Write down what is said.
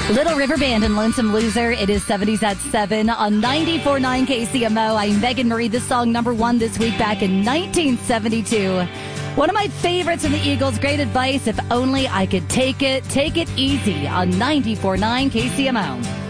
Little River Band and Lonesome Loser. It is 70s at 7 on 94.9 KCMO. I'm Megan Marie. This song number one this week back in 1972. One of my favorites from the Eagles. Great advice. If only I could take it easy on 94.9 KCMO.